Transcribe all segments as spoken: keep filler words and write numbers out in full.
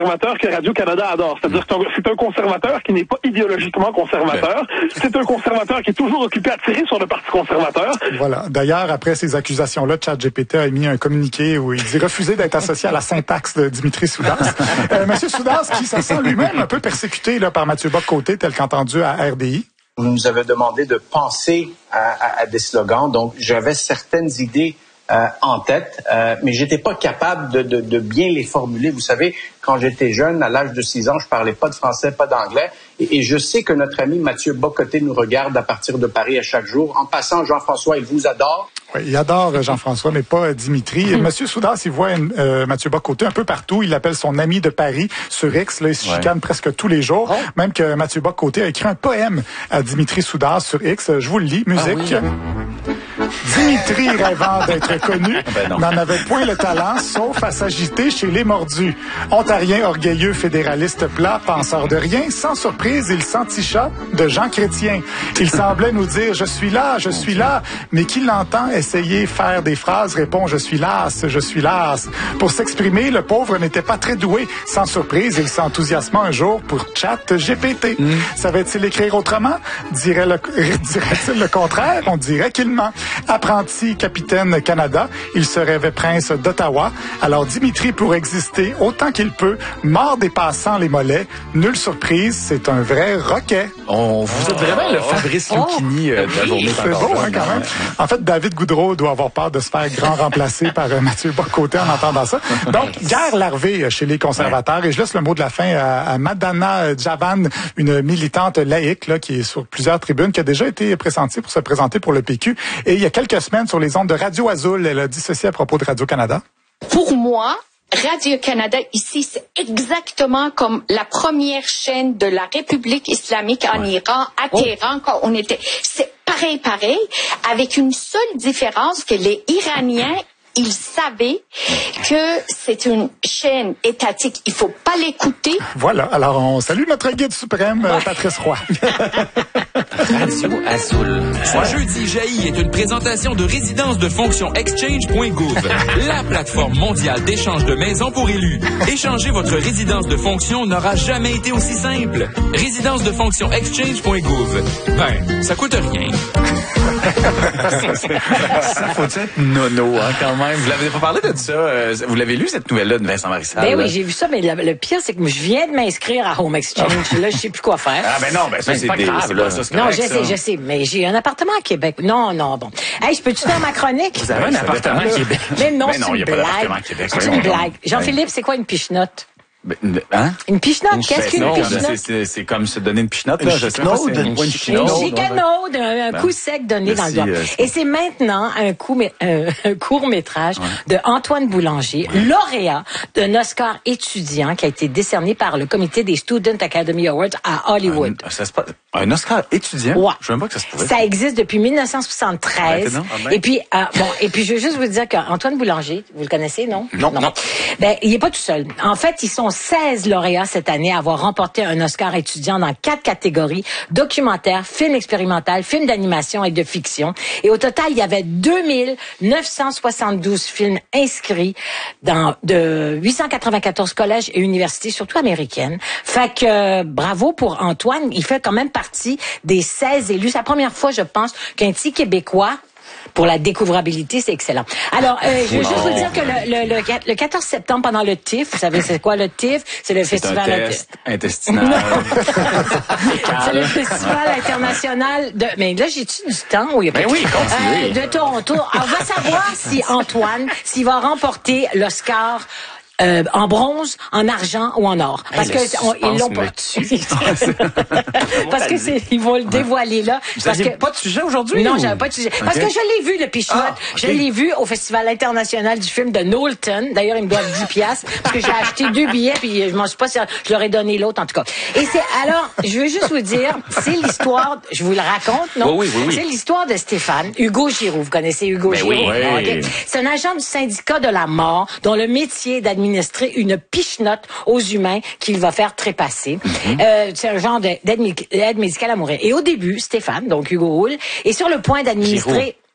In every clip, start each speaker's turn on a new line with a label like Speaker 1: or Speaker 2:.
Speaker 1: conservateur que Radio-Canada adore. C'est-à-dire que c'est un conservateur qui n'est pas idéologiquement conservateur. C'est un conservateur qui est toujours occupé à tirer sur le Parti conservateur.
Speaker 2: Voilà. D'ailleurs, après ces accusations-là, ChatGPT a émis un communiqué où il dit refuser d'être associé à la syntaxe de Dimitri Soudas. euh, Monsieur Soudas, qui se sent lui-même un peu persécuté là, par Mathieu Bock-Côté, tel qu'entendu à R D I.
Speaker 3: Vous nous avez demandé de penser à, à, à des slogans. Donc, j'avais certaines idées Euh, en tête, euh, mais j'étais pas capable de, de, de bien les formuler. Vous savez, quand j'étais jeune, à l'âge de six ans, je parlais pas de français, pas d'anglais, et, et je sais que notre ami Mathieu Bock-Côté nous regarde à partir de Paris à chaque jour. En passant, Jean-François, il vous adore.
Speaker 2: Oui, il adore Jean-François, mais pas Dimitri. Mm-hmm. Monsieur Soudas, il voit euh, Mathieu Bock-Côté un peu partout. Il l'appelle son ami de Paris sur X. Là, il se ouais. chicane presque tous les jours. Oh. Même que Mathieu Bock-Côté a écrit un poème à Dimitri Soudas sur X. Je vous le lis, musique. Ah, oui. Dimitri, rêvant d'être connu, ben n'en avait point le talent, sauf à s'agiter chez les mordus. Ontarien orgueilleux, fédéraliste plat, penseur de rien, sans surprise, il s'enticha de Jean Chrétien. Il semblait nous dire « Je suis là, je suis là », mais qui l'entend essayer faire des phrases répond « Je suis las, je suis las ». Pour s'exprimer, le pauvre n'était pas très doué. Sans surprise, il s'enthousiasma un jour pour ChatGPT. Mm. Savait-il écrire autrement? Dirait le, dirait-il le contraire? On dirait qu'il ment. Apprenti capitaine Canada, il se rêvait prince d'Ottawa. Alors Dimitri, pour exister autant qu'il peut, mord des passants les mollets. Nulle surprise, c'est un vrai roquet.
Speaker 4: On, vous êtes vraiment oh, le Fabrice oh, Lucchini euh, de la journée.
Speaker 2: C'est beau, hein, quand même. En fait, David Goudreau doit avoir peur de se faire grand remplacer par euh, Mathieu Bock-Côté en entendant ça. Donc, guerre larvée chez les conservateurs. Et je laisse le mot de la fin à, à Madana Javan, une militante laïque là, qui est sur plusieurs tribunes, qui a déjà été pressentie pour se présenter pour le P Q. Et il y a quelques semaines, sur les ondes de Radio Azul, elle a dit ceci à propos de Radio-Canada.
Speaker 5: Pour moi, Radio-Canada, ici, c'est exactement comme la première chaîne de la République islamique en ouais. Iran, à oh. Téhéran, quand on était... C'est pareil, pareil, avec une seule différence que les Iraniens, ils savaient que c'est une chaîne étatique. Il faut pas l'écouter.
Speaker 2: Voilà. Alors, on salue notre guide suprême, ouais. Patrice Roy.
Speaker 4: Radio Azul.
Speaker 6: Ce jeudi, Jaillit est une présentation de Résidence de fonction exchange point gouv, la plateforme mondiale d'échange de maisons pour élus. Échanger votre résidence de fonction n'aura jamais été aussi simple. Résidence de fonction exchange point gouv. Ben, ça coûte rien.
Speaker 4: Ça faut être nono, hein, quand même. Vous l'avez pas parlé de ça. Euh, vous l'avez lu, cette nouvelle-là de Vincent Marissal?
Speaker 7: Ben oui, j'ai vu ça, mais le, le pire, c'est que je viens de m'inscrire à Home Exchange. Là, je sais plus quoi faire.
Speaker 4: Ah, ben non, ben ça,
Speaker 7: ben,
Speaker 4: c'est pas des, grave, là. Ça, c'est
Speaker 7: non,
Speaker 4: correct,
Speaker 7: je sais,
Speaker 4: ça.
Speaker 7: je sais, mais j'ai un appartement à Québec. Non, non, bon. Hey, je peux-tu faire ma chronique?
Speaker 4: Vous avez un appartement à Québec?
Speaker 7: Mais non,
Speaker 4: mais
Speaker 7: c'est
Speaker 4: non,
Speaker 7: une blague. C'est une blague. Jean-Philippe, c'est quoi une pichenote?
Speaker 4: Hein?
Speaker 7: Une pichenote? Une Qu'est-ce qu'une pichenote?
Speaker 4: C'est, c'est comme se donner une pichenote, là.
Speaker 7: Une chicanaude. Une chicanaude, un, un coup sec donné Merci, dans le doigt. Euh, Et c'est maintenant un, coup, euh, un court-métrage ouais. de Antoine Boulanger, ouais. lauréat d'un Oscar étudiant qui a été décerné par le comité des Student Academy Awards à Hollywood.
Speaker 4: Un, ça se passe, un Oscar étudiant?
Speaker 7: Ouais.
Speaker 4: Je ne sais même pas que ça se pouvait.
Speaker 7: Ça existe depuis mille neuf cent soixante-treize. Ouais, ah ben. Et puis, euh, bon, et puis je veux juste vous dire qu'Antoine Boulanger, vous le connaissez, non?
Speaker 4: Non, non. non.
Speaker 7: Ben, il est pas tout seul. En fait, ils sont seize lauréats cette année à avoir remporté un Oscar étudiant dans quatre catégories: documentaire, film expérimental, film d'animation et de fiction. Et au total, il y avait deux mille neuf cent soixante-douze films inscrits dans de huit cent quatre-vingt-quatorze collèges et universités, surtout américaines. Fait que euh, bravo pour Antoine. Il fait quand même partie des seize élus. C'est la première fois, je pense, qu'un petit Québécois, pour la découvrabilité, c'est excellent. Alors, euh, je veux juste vous dire que le, le, le, le quatorze septembre, pendant le T I F, vous savez c'est quoi le T I F? C'est le
Speaker 4: c'est
Speaker 7: festival...
Speaker 4: un test intestinal.
Speaker 7: C'est le festival international de... Mais là, j'ai-tu du temps? Oui,
Speaker 4: ben oui, continuez.
Speaker 7: Euh, de Toronto. Alors, on va savoir si Antoine, s'il va remporter l'Oscar... Euh, en bronze, en argent ou en or. Parce hey, que on, ils l'ont pas. Parce que c'est, ils vont le dévoiler là.
Speaker 4: Vous
Speaker 7: parce
Speaker 4: n'aviez
Speaker 7: que
Speaker 4: pas de sujet aujourd'hui?
Speaker 7: Non,
Speaker 4: ou...
Speaker 7: j'avais pas de sujet.
Speaker 4: Okay.
Speaker 7: Parce que je l'ai vu, le Pichenote. Ah, okay. Je l'ai vu au Festival international du film de Knowlton. D'ailleurs, ils me doivent dix piastres parce que j'ai acheté deux billets puis je m'en suis pas, je leur ai donné l'autre en tout cas. Et c'est, alors, je veux juste vous dire, c'est l'histoire, je vous le raconte, non?
Speaker 4: Oui, oui, oui, oui.
Speaker 7: C'est l'histoire de Stéphane, Hugo Giroux. Vous connaissez Hugo
Speaker 4: ben
Speaker 7: Giroux?
Speaker 4: Oui, oui.
Speaker 7: Okay. C'est un agent du syndicat de la mort dont le métier est d'administrer une pichenote aux humains qu'il va faire trépasser. Mm-hmm. Euh, c'est un genre d'aide médicale à mourir. Et au début, Stéphane, donc Hugo Houle, est sur le point d'administrer...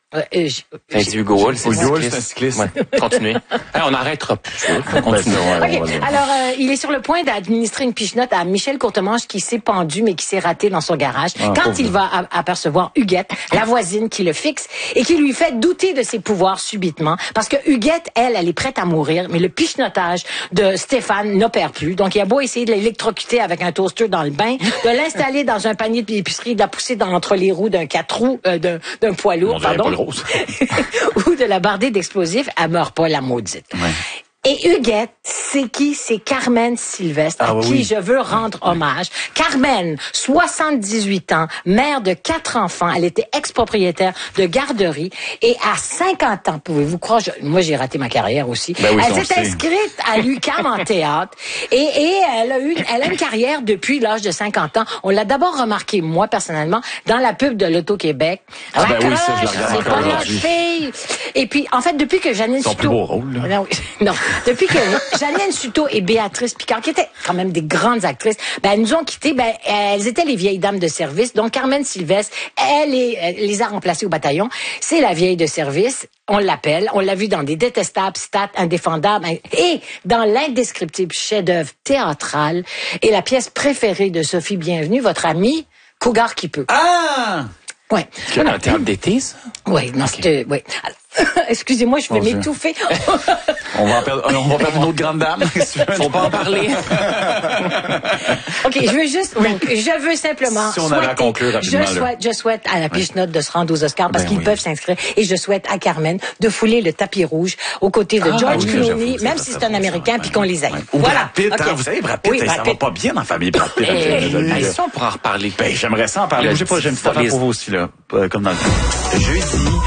Speaker 7: Euh, euh, j-
Speaker 4: T'as dit Hugo Hull, c'est
Speaker 2: Hugo
Speaker 4: un
Speaker 2: Hull, c'est un
Speaker 4: cycliste.
Speaker 2: cycliste.
Speaker 4: Ouais. Continuez. Hey, on n'arrêtera plus. On continue.
Speaker 7: OK. Alors, euh, il est sur le point d'administrer une pichenote à Michel Courtemanche qui s'est pendu, mais qui s'est raté dans son garage.
Speaker 2: Ah,
Speaker 7: quand
Speaker 2: pauvre.
Speaker 7: il va a- apercevoir Huguette, la voisine qui le fixe, et qui lui fait douter de ses pouvoirs subitement, parce que Huguette, elle, elle est prête à mourir, mais le pichenotage de Stéphane n'opère plus. Donc, il a beau essayer de l'électrocuter avec un toaster dans le bain, de l'installer dans un panier d'épicerie, de la pousser dans entre les roues d'un quatre roues, euh, d'un, d'un poids lourd,
Speaker 4: On dirait
Speaker 7: pardon.
Speaker 4: pas grosse.
Speaker 7: ou de la barder d'explosifs, elle meurt pas, la maudite.
Speaker 4: Ouais.
Speaker 7: Et Huguette, c'est qui? C'est Carmen Sylvestre,
Speaker 2: Ah,
Speaker 7: à
Speaker 2: oui,
Speaker 7: qui
Speaker 2: oui.
Speaker 7: je veux rendre hommage. Carmen, soixante-dix-huit ans, mère de quatre enfants. Elle était ex-propriétaire de garderie. Et à cinquante ans, pouvez-vous croire, je- moi j'ai raté ma carrière aussi.
Speaker 4: Ben oui, on
Speaker 7: elle
Speaker 4: le
Speaker 7: s'est
Speaker 4: sait.
Speaker 7: inscrite à l'U Q A M en théâtre. Et, et elle a eu, elle a une carrière depuis l'âge de cinquante ans. On l'a d'abord remarqué, moi personnellement, dans la pub de l'Auto-Québec.
Speaker 4: Ah, ben oui, ça, je la
Speaker 7: Raccroche,
Speaker 4: regarde
Speaker 7: c'est
Speaker 4: encore
Speaker 7: pas notre
Speaker 4: aujourd'hui.
Speaker 7: fille. Et puis, en fait, depuis que Janine
Speaker 4: Son plus
Speaker 7: Suto-
Speaker 4: beau rôle, là.
Speaker 7: non, oui. non. Depuis que Janine Suto et Béatrice Picard, qui étaient quand même des grandes actrices, ben, elles nous ont quittés, ben, elles étaient les vieilles dames de service. Donc, Carmen Sylvestre, elle, est- elle les a remplacées au bataillon. C'est la vieille de service. On l'appelle. On l'a vu dans des détestables stats indéfendables et dans l'indescriptible chef-d'œuvre théâtral et la pièce préférée de Sophie Bienvenue, votre amie, Cougar qui peut.
Speaker 4: Ah!
Speaker 7: Ouais.
Speaker 4: C'est un théâtre d'été, ça?
Speaker 7: Oui, non, c'était, oui. Alors, excusez-moi, je vais
Speaker 4: Mon Dieu.
Speaker 7: m'étouffer.
Speaker 4: On va en perdre, on va perdre une autre grande dame. Faut pas en parler.
Speaker 7: OK, je veux juste, donc, je veux simplement
Speaker 4: Si on avait à
Speaker 7: souhaiter-
Speaker 4: conclure rapidement,
Speaker 7: je
Speaker 4: là.
Speaker 7: souhaite, je souhaite à la piche-note de se rendre aux Oscars parce
Speaker 4: Ben
Speaker 7: qu'ils
Speaker 4: oui.
Speaker 7: peuvent s'inscrire et je souhaite à Carmen de fouler le tapis rouge aux côtés de
Speaker 4: Ah,
Speaker 7: George
Speaker 4: oui,
Speaker 7: Clooney,
Speaker 4: j'avoue,
Speaker 7: même
Speaker 4: ça,
Speaker 7: si
Speaker 4: ça,
Speaker 7: c'est un
Speaker 4: ça,
Speaker 7: Américain
Speaker 4: ça,
Speaker 7: puis
Speaker 4: ouais.
Speaker 7: qu'on les aime.
Speaker 4: Ouais. Ou
Speaker 7: Voilà.
Speaker 4: Brad Pitt,
Speaker 7: OK.
Speaker 4: hein, vous savez, Brad Pitt,
Speaker 7: Oui,
Speaker 4: ça
Speaker 7: Brad
Speaker 4: va
Speaker 7: Pitt.
Speaker 4: pas bien dans la famille Brad Pitt.
Speaker 7: Eh,
Speaker 4: Je- je- je-
Speaker 7: eh,
Speaker 4: je-
Speaker 7: ça,
Speaker 4: on pourra en reparler. Ben, j'aimerais ça en parler.
Speaker 7: Le
Speaker 4: Moi, j'ai pas, j'ai une petite affaire
Speaker 7: les-
Speaker 4: pour vous aussi, là. Euh, Comme dans le temps. Jeudi.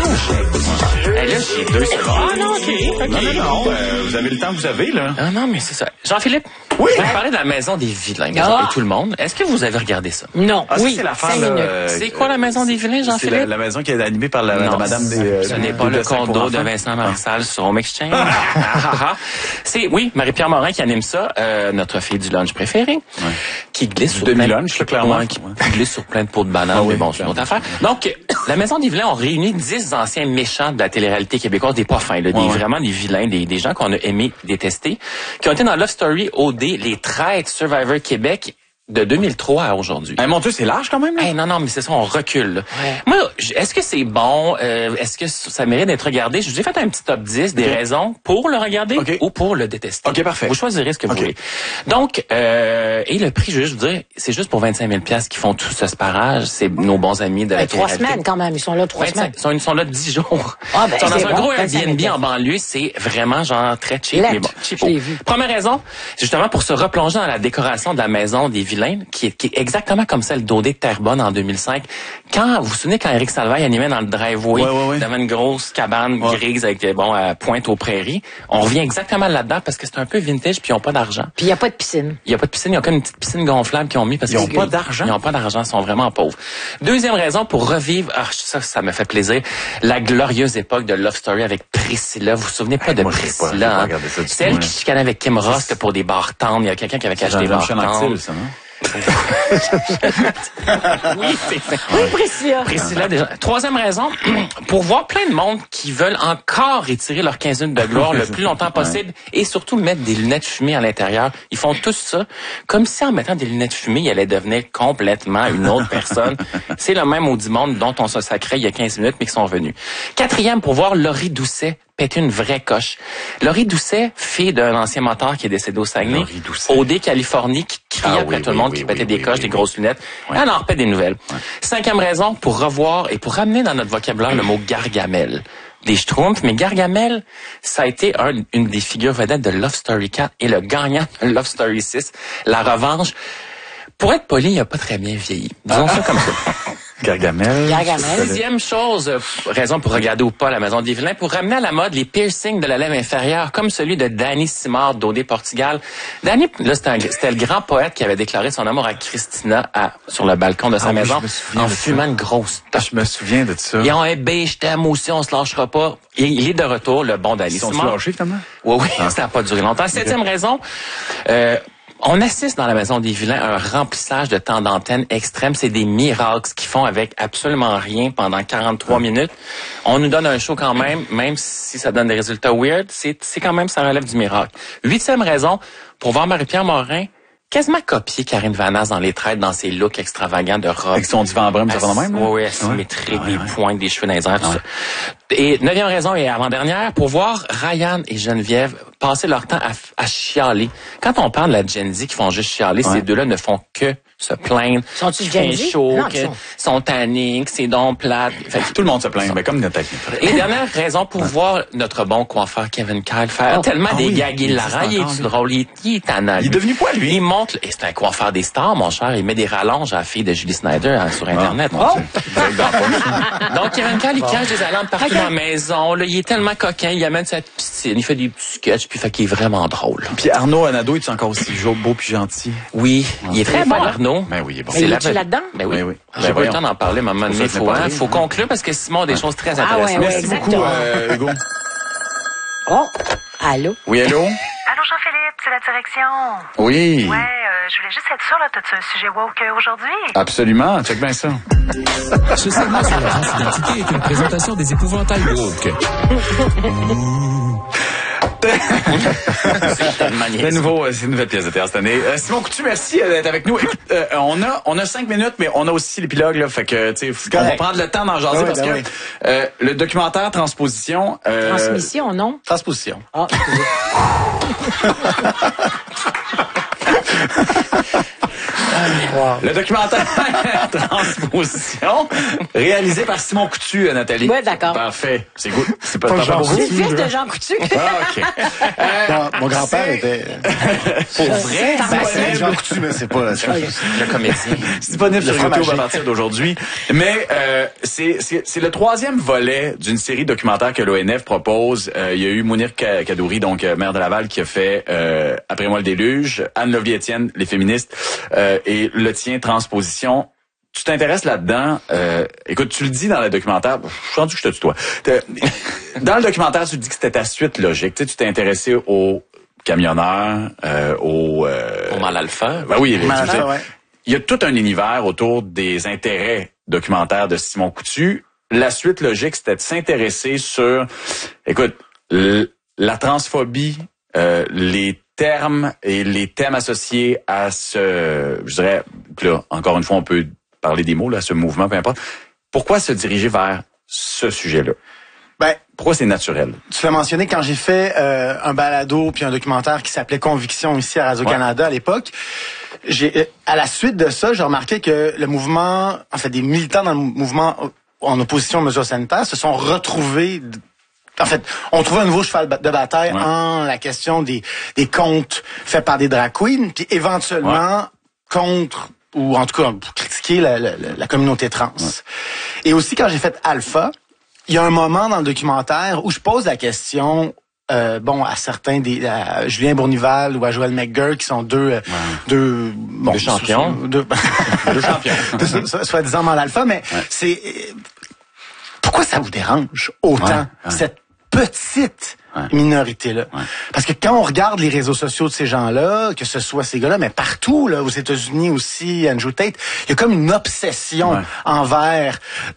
Speaker 4: Eh, là, j'ai deux secondes. Ah, non, OK. Non, non, non. euh, vous avez le temps que vous avez, là.
Speaker 8: Ah non, mais c'est ça. Jean-Philippe,
Speaker 4: Oui.
Speaker 8: je vais parler de la Maison des Vilains
Speaker 7: Ah.
Speaker 8: et tout le monde. Est-ce que vous avez regardé ça?
Speaker 7: Non,
Speaker 4: Ah, ça,
Speaker 7: oui,
Speaker 4: c'est l'affaire,
Speaker 7: cinq
Speaker 4: là,
Speaker 7: minutes.
Speaker 4: euh,
Speaker 8: C'est quoi la Maison des Vilains,
Speaker 4: C'est
Speaker 8: Jean-Philippe?
Speaker 4: la, la maison qui est animée par la, la
Speaker 8: Non,
Speaker 4: madame des... euh,
Speaker 8: ce n'est
Speaker 4: des
Speaker 8: pas le
Speaker 4: dessins pour
Speaker 8: condo de
Speaker 4: enfants.
Speaker 8: Vincent Marissal sur Home Exchange. Ah, ah, ah. C'est, oui, Marie-Pierre Morin qui anime ça, euh, notre fille du lunch préférée, qui glisse sur plein de-
Speaker 4: demi-lunch, là, clairement.
Speaker 8: Ouais, qui glisse sur plein de pots de bananes,
Speaker 4: Ah oui,
Speaker 8: mais bon, c'est une autre affaire. Donc, la Maison des Vilains ont réuni dix anciens méchants de la télé-réalité québécoise, des pas fins, là, des,
Speaker 4: Ouais, ouais.
Speaker 8: vraiment des vilains, des, des gens qu'on a aimé détester, qui ont été dans Love Story O D, les traîtres Survivor Québec, de deux mille trois à aujourd'hui.
Speaker 4: Eh, mon Dieu, c'est large quand même, là.
Speaker 8: Hey, non, non, mais c'est ça, on recule. là. Moi, j- est-ce que c'est bon? Euh, est-ce que ça mérite d'être regardé? Je vous ai fait un petit top dix des
Speaker 4: Ok.
Speaker 8: raisons pour le regarder
Speaker 4: Ok.
Speaker 8: ou pour le détester.
Speaker 4: Ok, parfait.
Speaker 8: Vous choisirez ce que vous
Speaker 4: Ok.
Speaker 8: voulez. Donc, euh, et le prix, je veux juste vous dire, c'est juste pour vingt-cinq mille piastres qu'ils font tout ce sparage. C'est nos bons amis de la
Speaker 7: Ben, trois
Speaker 8: télé-réalité.
Speaker 7: semaines quand même, ils sont là trois
Speaker 8: vingt-cinq
Speaker 7: semaines.
Speaker 8: Ils sont, ils sont là dix jours.
Speaker 7: Ah, ben,
Speaker 8: ils sont
Speaker 7: c'est
Speaker 8: dans un
Speaker 7: bon,
Speaker 8: gros
Speaker 7: vingt-cinq mille
Speaker 8: Airbnb en banlieue. C'est vraiment genre très cheap.
Speaker 7: Let,
Speaker 8: mais bon,
Speaker 7: je l'ai vu.
Speaker 8: Première raison, c'est justement pour se replonger dans la décoration de la maison des vilains, qui est, qui est exactement comme celle d'O D de Terrebonne en deux mille cinq. Quand, vous vous souvenez quand Éric Salvaille animait dans le driveway,
Speaker 4: Ouais, ouais, ouais.
Speaker 8: devant une grosse cabane
Speaker 4: Ouais.
Speaker 8: grise avec, bon, à pointe aux prairies. On revient exactement là-dedans parce que c'est un peu vintage puis ils ont pas d'argent.
Speaker 7: Puis il n'y a pas de piscine.
Speaker 8: Il y a pas de piscine, il y a comme une petite piscine gonflable qu'ils ont mis parce
Speaker 4: Ils ont
Speaker 8: qu'ils
Speaker 4: pas d'argent?
Speaker 8: Ils ont pas d'argent, ils sont vraiment pauvres. Deuxième raison pour revivre, ah, ça, ça me fait plaisir, la glorieuse époque de Love Story avec Priscilla. Vous vous souvenez pas de
Speaker 4: moi, j'ai pas- j'ai pas
Speaker 8: Priscilla, hein?
Speaker 4: regardé ça du tout,
Speaker 8: Celle
Speaker 4: moi,
Speaker 8: qui
Speaker 4: là.
Speaker 8: chicanait avec Kim Ross que pour des bars tendres. Il y a quelqu'un qui avait acheté des bars
Speaker 4: Jean-Jean
Speaker 8: tendres.
Speaker 4: Actil, ça, non?
Speaker 8: Oui, c'est ça.
Speaker 7: Oui, Priscilla.
Speaker 8: Priscilla, déjà. Troisième raison, pour voir plein de monde qui veulent encore étirer leur quinze minutes de gloire le plus longtemps possible et surtout mettre des lunettes fumées à l'intérieur. Ils font tous ça comme si en mettant des lunettes fumées, ils allaient devenir complètement une autre personne. C'est le même maudit monde dont on se sacrait il y a quinze minutes mais qui sont venus. Quatrième, pour voir Laurie Doucet péter une vraie coche. Laurie Doucet, fille d'un ancien moteur qui est décédé au Saguenay,
Speaker 4: Laurie Doucet.
Speaker 8: O D Californie, qui criait
Speaker 4: Ah
Speaker 8: après
Speaker 4: oui,
Speaker 8: tout le
Speaker 4: oui,
Speaker 8: monde,
Speaker 4: oui,
Speaker 8: qui
Speaker 4: oui,
Speaker 8: pétait
Speaker 4: oui,
Speaker 8: des
Speaker 4: oui,
Speaker 8: coches,
Speaker 4: oui,
Speaker 8: des
Speaker 4: oui.
Speaker 8: grosses lunettes. Elle en repète des nouvelles. Cinquième raison, pour revoir et pour ramener dans notre vocabulaire le mot Gargamel. Des Schtroumpfs, mais Gargamel, ça a été un, une des figures vedettes de Love Story quatre et le gagnant de Love Story six, La Revanche. Pour être poli, il a pas très bien vieilli. Disons ça comme ça.
Speaker 4: Gargamel.
Speaker 7: Gargamel.
Speaker 8: Sixième chose, euh, raison pour regarder ou pas la Maison des Vilains, pour ramener à la mode les piercings de la lèvre inférieure, comme celui de Danny Simard d'O D Portugal. Danny, là, c'était, un- c'était le grand poète qui avait déclaré son amour à Christina à, sur le balcon de sa
Speaker 4: Ah oui,
Speaker 8: maison
Speaker 4: je me souviens
Speaker 8: en
Speaker 4: de ça.
Speaker 8: fumant une grosse top.
Speaker 4: Je me souviens de ça.
Speaker 8: Ils ont un B, je t'aime aussi, on se lâchera pas. Il, il est de retour, le bon Danny
Speaker 4: Ils sont
Speaker 8: Simard.
Speaker 4: lâchés, finalement?
Speaker 8: Oui, oui, ça n'a pas duré longtemps. Septième raison, euh, On assiste dans la Maison des Vilains à un remplissage de temps d'antenne extrême. C'est des miracles qu'ils font avec absolument rien pendant quarante-trois minutes. On nous donne un show quand même, même si ça donne des résultats weird, c'est, c'est quand même, ça relève du miracle. Huitième raison, pour voir Marie-Pierre Morin, quasiment copier Karine Vanasse dans les traites, dans ses looks extravagants de robe.
Speaker 4: Avec son divan brun, ça va de même, là?
Speaker 8: Oui, asymétrique,
Speaker 4: ouais.
Speaker 8: des
Speaker 4: ouais, ouais.
Speaker 8: pointes, des cheveux dans les airs, tout
Speaker 4: ouais.
Speaker 8: ça. Et neuvième raison et avant-dernière, pour voir Ryan et Geneviève passer leur temps à, à chialer. Quand on parle de la Gen Z qui font juste chialer, ouais. ces deux-là ne font que se plaindre.
Speaker 7: Sont-tu Gen Z?
Speaker 8: Chaud,
Speaker 7: Non,
Speaker 8: que
Speaker 7: sont...
Speaker 8: sont tannés, que c'est donc plate. Fait que
Speaker 4: tout le monde se plaint, mais comme Nathalie.
Speaker 8: Et dernière raison pour ouais. voir notre bon coiffeur Kevin Kyle faire oh, tellement oh des oui, gags hilarants. Il est drôle, il est, il est tannant.
Speaker 4: Il est devenu quoi, lui?
Speaker 8: Il monte, et c'est un coiffeur des stars, mon cher. Il met des rallonges à la fille de Julie Snyder hein, sur Internet.
Speaker 4: Oh.
Speaker 8: Oh. Donc, Kevin Kyle, il cache des alarmes partout okay. dans la maison. Là, il est tellement coquin, il amène sa piscine, il fait des petits sketchs, puis fait qu'il est vraiment drôle.
Speaker 4: Puis Arnaud Anado, il est encore aussi beau puis gentil?
Speaker 8: Oui, il est très bon, Arnaud.
Speaker 4: Ben oui, il est bon.
Speaker 7: Et es-tu là-dedans?
Speaker 8: Ben oui.
Speaker 4: Ben oui.
Speaker 8: J'ai ben pas eu le temps d'en parler, mais à un moment donné, il faut, hein, faut conclure parce que Simon a des choses très intéressantes.
Speaker 7: Ah ouais, ouais,
Speaker 4: merci beaucoup, euh, Hugo.
Speaker 7: Oh, allô?
Speaker 4: Oui, allô?
Speaker 9: Allô, Jean-Philippe, c'est la direction.
Speaker 4: Oui.
Speaker 9: Ouais, euh, je voulais juste être sûre, là, t'as-tu un sujet woke aujourd'hui?
Speaker 4: Absolument, check bien ça.
Speaker 6: Ce segment sur la transidentité est une présentation des épouvantails woke.
Speaker 4: c'est nouveau, c'est une nouvelle pièce de théâtre cette année. Euh, Simon Coutu, merci d'être avec nous. Écoute, euh, on a on a cinq minutes, mais on a aussi l'épilogue là, fait que tu sais, on va prendre le temps d'en jaser oui, parce ben que oui. euh, le documentaire Transposition.
Speaker 7: Euh, Transmission, non?
Speaker 4: Transposition.
Speaker 7: Ah.
Speaker 4: Wow. Le documentaire Transposition, réalisé par Simon Coutu, Nathalie.
Speaker 7: Oui, d'accord.
Speaker 4: Parfait. C'est good. C'est pas,
Speaker 2: pas
Speaker 4: pas
Speaker 2: Jean
Speaker 7: C'est le fils de Jean Coutu.
Speaker 4: Ah, OK. Euh,
Speaker 2: non, mon grand-père
Speaker 4: c'est...
Speaker 2: était...
Speaker 8: Pour vrai?
Speaker 2: C'est Jean Coutu, mais c'est pas la
Speaker 8: le comédien.
Speaker 4: C'est disponible sur YouTube à partir d'aujourd'hui. Mais euh, c'est, c'est, c'est le troisième volet d'une série documentaire que l'O N F propose. Euh, il y a eu Mounir Kadouri, donc euh, maire de Laval, qui a fait euh, Après moi le déluge, Anne Lovie-Étienne, Les féministes, euh, et le tien, Transposition. Tu t'intéresses là-dedans. Euh, écoute, tu le dis dans le documentaire. Je suis rendu que je te tutoie. Dans le documentaire, tu dis que c'était ta suite logique. Tu sais, tu t'es intéressé aux camionneurs, euh, aux... Euh,
Speaker 8: au mal alpha.
Speaker 4: Ben oui,
Speaker 2: mal alpha, ouais.
Speaker 4: Il y a tout un univers autour des intérêts documentaires de Simon Coutu. La suite logique, c'était de s'intéresser sur, écoute, l- la transphobie, euh, les termes et les thèmes associés à ce, je dirais, là, encore une fois, on peut parler des mots, là, ce mouvement, peu importe. Pourquoi se diriger vers ce sujet-là?
Speaker 10: Ben,
Speaker 4: pourquoi c'est naturel?
Speaker 10: Tu l'as mentionné quand j'ai fait euh, un balado puis un documentaire qui s'appelait Conviction ici à Radio-Canada ouais. à l'époque. J'ai, à la suite de ça, j'ai remarqué que le mouvement, en fait, des militants dans le mouvement en opposition aux mesures sanitaires se sont retrouvés. En fait, on trouvait un nouveau cheval de bataille ouais. en la question des, des contes faits par des drag queens, puis éventuellement ouais. contre, ou en tout cas pour critiquer la, la, la communauté trans. Ouais. Et aussi, quand j'ai fait Alpha, il y a un moment dans le documentaire où je pose la question, euh, bon, à certains des, à Julien Bournival ou à Joël McGurk, qui sont deux, ouais. deux, bon,
Speaker 8: deux champions,
Speaker 10: deux,
Speaker 4: deux champions,
Speaker 10: soit, soit disant dans l'Alpha, mais ouais. c'est pourquoi ça vous dérange autant ouais, ouais. cette petite ouais. minorité-là. Ouais. Parce que quand on regarde les réseaux sociaux de ces gens-là, que ce soit ces gars-là, mais partout, là, aux États-Unis aussi, Andrew Tate, il y a comme une obsession ouais. envers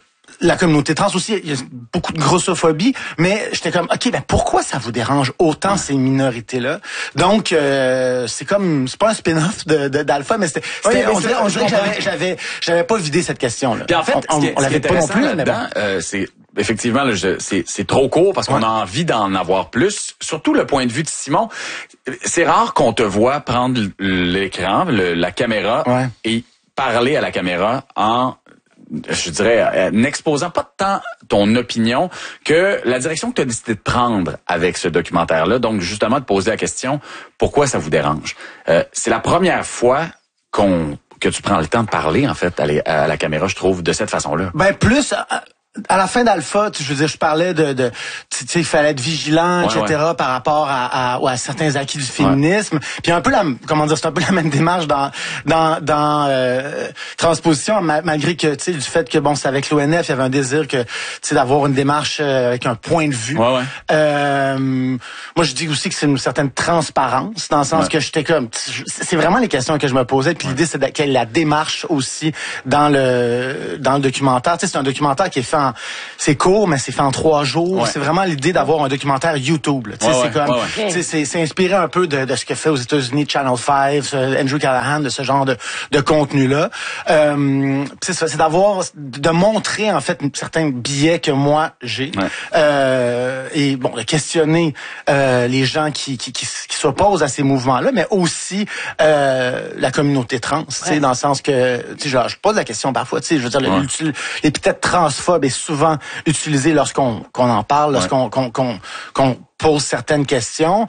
Speaker 10: la communauté trans aussi. Il y a beaucoup de grossophobie, mais j'étais comme, OK, ben pourquoi ça vous dérange autant ouais. ces minorités-là? Donc, euh, c'est comme, c'est pas un spin-off de, de d'Alpha, mais c'était, c'était oui, on, dirait, on dirait que j'avais, j'avais, j'avais pas vidé cette question-là.
Speaker 4: Puis en fait,
Speaker 10: on, on, on l'avait pas non plus, mais bon.
Speaker 4: Euh, c'est effectivement, là, je, c'est, c'est trop court parce qu'on ouais. a envie d'en avoir plus. Surtout le point de vue de Simon. C'est rare qu'on te voit prendre l'écran, le, la caméra ouais. et parler à la caméra en, je dirais, n'exposant pas tant ton opinion que la direction que tu as décidé de prendre avec ce documentaire-là. Donc, justement, de poser la question, pourquoi ça vous dérange? Euh, c'est la première fois qu'on que tu prends le temps de parler, en fait, à, les, à la caméra, je trouve, de cette façon-là.
Speaker 10: Ben, plus... Euh... à la fin d'Alpha, je veux dire, je parlais de, de tu sais, il fallait être vigilant, ouais, et cetera, ouais. par rapport à, à, à certains acquis du féminisme. Ouais. Puis un peu la, comment dire, c'est un peu la même démarche dans dans dans euh, Transposition, malgré que tu sais, du fait que bon, c'est avec l'O N F, il y avait un désir que tu sais d'avoir une démarche euh, avec un point de vue.
Speaker 4: Ouais, ouais.
Speaker 10: Euh, moi, je dis aussi que c'est une certaine transparence, dans le sens ouais. que j'étais comme, c'est vraiment les questions que je me posais. Puis ouais. l'idée, c'est de quelle la démarche aussi dans le dans le documentaire. Tu sais, c'est un documentaire qui est fait en, c'est court, mais c'est fait en trois jours. Ouais. C'est vraiment l'idée d'avoir un documentaire YouTube. Tu sais, ouais, c'est ouais, comme, ouais, ouais. c'est c'est inspiré un peu de, de ce que fait aux États-Unis Channel cinq, Andrew Callahan, de ce genre de de contenu là. Euh, c'est ça, c'est d'avoir, de montrer en fait certains billets que moi j'ai ouais. euh, et bon, de questionner euh, les gens qui qui qui, qui s'opposent à ces mouvements-là, mais aussi euh, la communauté trans. Tu sais, ouais. dans le sens que, tu sais, je, je pose la question parfois. Tu sais, je veux dire, ouais. l'épithète transphobe est souvent utilisée lorsqu'on qu'on en parle, lorsqu'on ouais. qu'on qu'on qu'on pose certaines questions.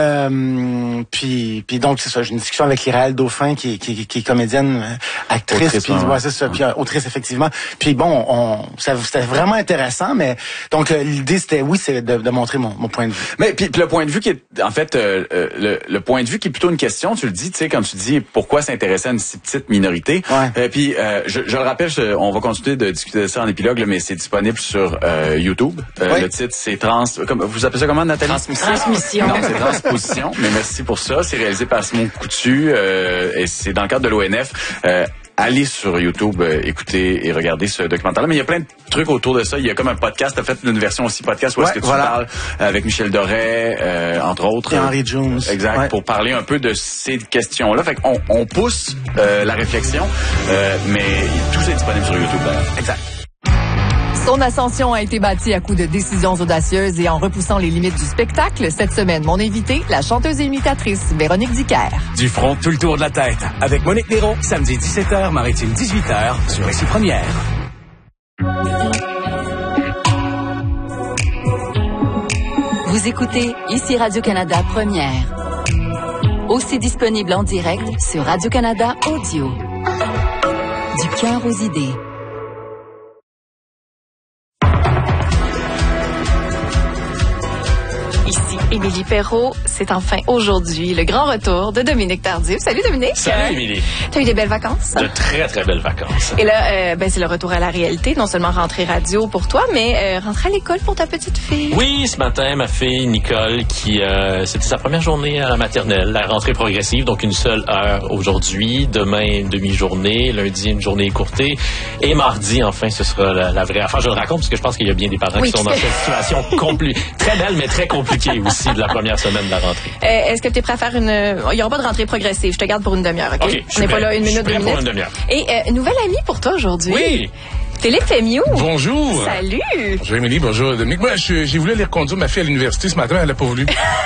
Speaker 10: Euh, puis, puis donc, c'est ça, j'ai une discussion avec Iraël Dauphin, qui, qui, qui est comédienne, actrice, autrice, puis ouais, ouais, c'est ça, ouais. puis autrice, effectivement. Puis bon, on, ça, c'était vraiment intéressant, mais donc l'idée, c'était, oui, c'est de, de montrer mon, mon point de vue.
Speaker 4: Mais puis, puis le point de vue qui est, en fait, euh, le, le point de vue qui est plutôt une question, tu le dis, tu sais, quand tu dis pourquoi s'intéresser à une si petite minorité.
Speaker 10: Ouais.
Speaker 4: Euh, puis, euh, je, je le rappelle, je, on va continuer de discuter de ça en épilogue, là, mais c'est disponible sur euh, YouTube. Euh, ouais. Le titre, c'est Trans... Comme, vous appelez ça comment, Nathalie?
Speaker 7: Transmission. Transmission.
Speaker 4: Non, c'est Transposition, mais merci pour ça. C'est réalisé par Simon Coutu euh, et c'est dans le cadre de l'O N F. Euh, allez sur YouTube, euh, écoutez et regardez ce documentaire-là. Mais il y a plein de trucs autour de ça. Il y a comme un podcast, t'as fait une version aussi podcast où ouais, est-ce que tu voilà. parles avec Michel Doré, euh, entre autres.
Speaker 10: Et Henry Jones.
Speaker 4: Exact, ouais. pour parler un peu de ces questions-là. Fait qu'on on pousse euh, la réflexion, euh, mais tout ça est disponible sur YouTube. Là.
Speaker 10: Exact.
Speaker 11: Son ascension a été bâtie à coups de décisions audacieuses et en repoussant les limites du spectacle. Cette semaine, mon invitée, la chanteuse et imitatrice Véronique Dicker.
Speaker 12: Du front, tout le tour de la tête. Avec Monique Néron, samedi dix-sept heures, Maritime dix-huit heures, sur Récit Première.
Speaker 11: Vous écoutez ici Radio-Canada Première. Aussi disponible en direct sur Radio-Canada Audio. Du cœur aux idées. Ici Émilie Perrault, c'est enfin aujourd'hui le grand retour de Dominique Tardif. Salut Dominique.
Speaker 8: Salut Émilie.
Speaker 11: T'as eu des belles vacances?
Speaker 8: De très très belles vacances.
Speaker 11: Et là, euh, ben c'est le retour à la réalité, non seulement rentrée radio pour toi, mais euh, rentrer à l'école pour ta petite fille.
Speaker 8: Oui, ce matin, ma fille Nicole, qui euh, c'était sa première journée à la maternelle, la rentrée progressive, donc une seule heure aujourd'hui, demain une demi-journée, lundi une journée écourtée, et mardi enfin ce sera la, la vraie affaire. Je le raconte parce que je pense qu'il y a bien des parents oui, qui sont dans cette situation compliquée, très belle mais très compliquée aussi de la première semaine de la rentrée.
Speaker 11: Euh, est-ce que tu es prêt à faire une... Il n'y aura pas de rentrée progressive. Je te garde pour une demi-heure, OK?
Speaker 8: OK,
Speaker 11: on n'est pas là une minute,
Speaker 8: deux minutes.
Speaker 11: Pour
Speaker 8: une demi-heure.
Speaker 11: Et euh, nouvelle amie pour toi aujourd'hui.
Speaker 8: Oui.
Speaker 11: Philippe Lemieux.
Speaker 13: Bonjour.
Speaker 11: Salut.
Speaker 13: Bonjour Émilie, bonjour Dominique. Moi, je, j'ai voulu aller reconduire ma fille à l'université ce matin, elle n'a pas voulu.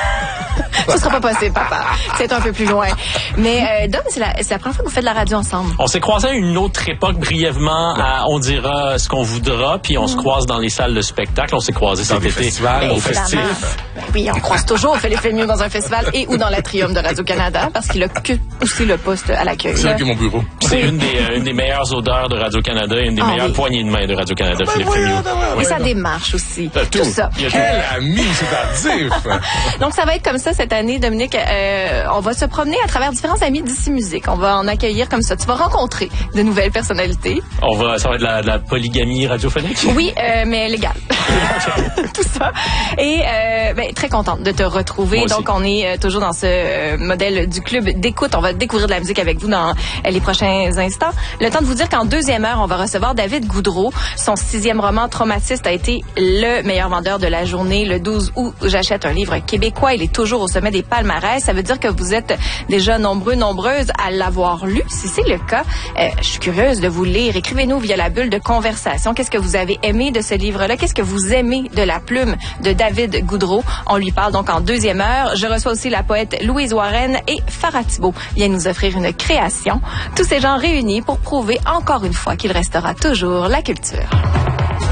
Speaker 11: Ce sera pas possible, papa. C'est un peu plus loin. Mais euh, Dom, c'est la, c'est la première fois que vous faites de la radio ensemble.
Speaker 8: On s'est croisés à une autre époque brièvement. À, on dira ce qu'on voudra, puis on mmh. se croise dans les salles de spectacle. On s'est croisés cet été
Speaker 13: festivals,
Speaker 11: au festif. Ben oui, on croise toujours Philippe Lemieux dans un festival et ou dans l'atrium de Radio-Canada parce qu'il occupe aussi le poste à l'accueil.
Speaker 13: C'est là qui est mon bureau.
Speaker 8: C'est une des, euh, une des meilleures odeurs de Radio-Canada et une des ah, meilleures oui. poignées de main de Radio-Canada, ben, Philippe Lemieux.
Speaker 11: Et sa démarche aussi.
Speaker 8: Euh, tout.
Speaker 11: tout ça.
Speaker 13: Quel ami, c'est tardif.
Speaker 11: Donc, ça va être comme ça cette année, Dominique. Euh, on va se promener à travers différents amis d'ici musique. On va en accueillir comme ça. Tu vas rencontrer de nouvelles personnalités.
Speaker 8: On va, ça va être de la, de la polygamie radiophonique?
Speaker 11: Oui, euh, mais légale. Tout ça. Et euh, ben, très contente de te retrouver. Donc, on est euh, toujours dans ce euh, modèle du club d'écoute. On va découvrir de la musique avec vous dans euh, les prochains instants. Le temps de vous dire qu'en deuxième heure, on va recevoir David Goudreau. Son sixième roman, Traumatiste, a été le meilleur vendeur de la journée. Le douze août, j'achète un livre québécois. Il est toujours au sommet des palmarès. Ça veut dire que vous êtes déjà nombreux, nombreuses à l'avoir lu. Si c'est le cas, euh, je suis curieuse de vous lire. Écrivez-nous via la bulle de conversation. Qu'est-ce que vous avez aimé de ce livre-là? Qu'est-ce que vous aimez de la plume de David Goudreau? On lui parle donc en deuxième heure. Je reçois aussi la poète Louise Warren et Farah Thibault viennent nous offrir une création. Tous ces gens réunis pour prouver encore une fois qu'il restera toujours la culture.